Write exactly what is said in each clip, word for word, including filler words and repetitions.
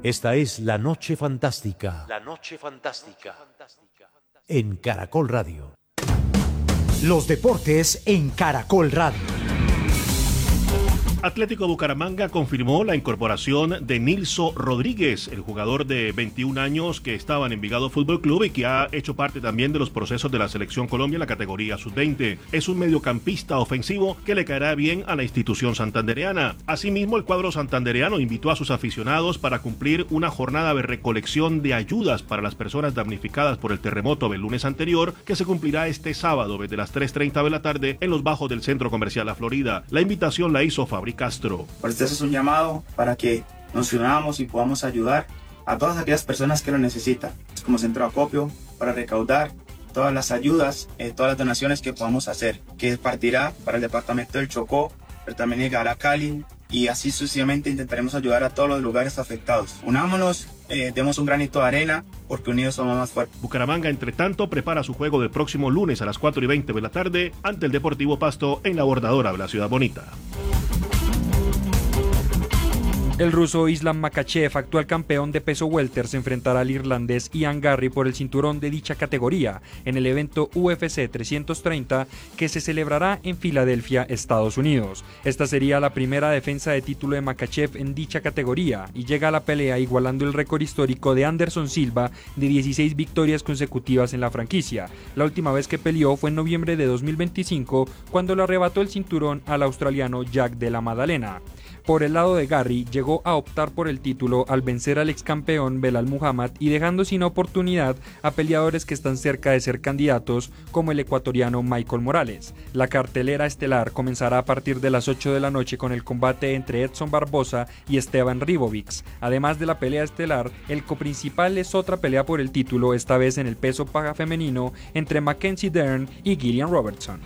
Esta es La Noche Fantástica. La Noche Fantástica. En Caracol Radio. Los deportes en Caracol Radio. Atlético Bucaramanga confirmó la incorporación de Nilson Rodríguez, el jugador de veintiún años que estaba en Envigado Fútbol Club y que ha hecho parte también de los procesos de la Selección Colombia en la categoría sub veinte. Es un mediocampista ofensivo que le caerá bien a la institución santandereana. Asimismo, el cuadro santandereano invitó a sus aficionados para cumplir una jornada de recolección de ayudas para las personas damnificadas por el terremoto del lunes anterior, que se cumplirá este sábado desde las tres treinta de la tarde en los bajos del Centro Comercial La Florida. La invitación la hizo Fabri Castro. Por este es un llamado para que nos unamos y podamos ayudar a todas aquellas personas que lo necesitan, como centro de acopio, para recaudar todas las ayudas, eh, todas las donaciones que podamos hacer, que partirá para el departamento del Chocó, pero también llegará a Cali, y así sucesivamente intentaremos ayudar a todos los lugares afectados. Unámonos, eh, demos un granito de arena, porque unidos somos más fuertes. Bucaramanga, entre tanto, prepara su juego del próximo lunes a las cuatro y veinte de la tarde ante el Deportivo Pasto en la Bordadora de la Ciudad Bonita. El ruso Islam Makhachev, actual campeón de peso welter, se enfrentará al irlandés Ian Garry por el cinturón de dicha categoría en el evento U F C trescientos treinta que se celebrará en Filadelfia, Estados Unidos. Esta sería la primera defensa de título de Makhachev en dicha categoría y llega a la pelea igualando el récord histórico de Anderson Silva de dieciséis victorias consecutivas en la franquicia. La última vez que peleó fue en noviembre de dos mil veinticinco, cuando le arrebató el cinturón al australiano Jack de la Maddalena. Por el lado de Garry, llegó a optar por el título al vencer al ex campeón Belal Muhammad y dejando sin oportunidad a peleadores que están cerca de ser candidatos, como el ecuatoriano Michael Morales. La cartelera estelar comenzará a partir de las ocho de la noche con el combate entre Edson Barbosa y Esteban Ribovics. Además de la pelea estelar, el coprincipal es otra pelea por el título, esta vez en el peso paga femenino, entre Mackenzie Dern y Gillian Robertson.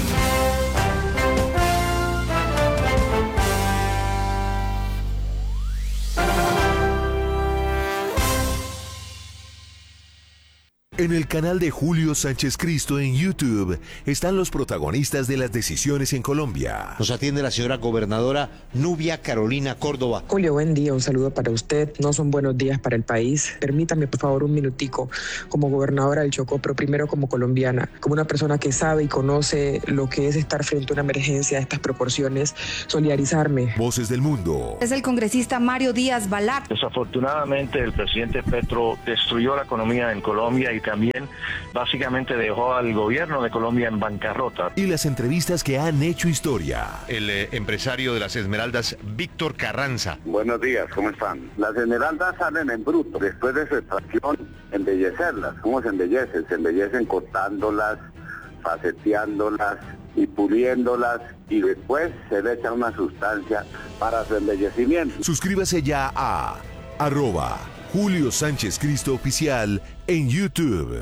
En el canal de Julio Sánchez Cristo en YouTube están los protagonistas de las decisiones en Colombia. Nos atiende la señora gobernadora Nubia Carolina Córdoba. Julio, buen día, un saludo para usted. No son buenos días para el país. Permítame, por favor, un minutico como gobernadora del Chocó, pero primero como colombiana, como una persona que sabe y conoce lo que es estar frente a una emergencia de estas proporciones, solidarizarme. Voces del Mundo. Es el congresista Mario Díaz Balart. Desafortunadamente, el presidente Petro destruyó la economía en Colombia y también básicamente dejó al gobierno de Colombia en bancarrota. Y las entrevistas que han hecho historia. El eh, empresario de las Esmeraldas, Víctor Carranza. Buenos días, ¿cómo están? Las Esmeraldas salen en bruto, después de su extracción, embellecerlas. ¿Cómo se embellecen? Se embellecen cortándolas, faceteándolas y puliéndolas, y después se le echa una sustancia para su embellecimiento. Suscríbase ya a arroba Julio Sánchez Cristo Oficial en YouTube.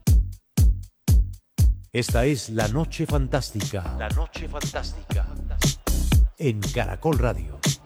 Esta es La Noche Fantástica. La Noche Fantástica. En Caracol Radio.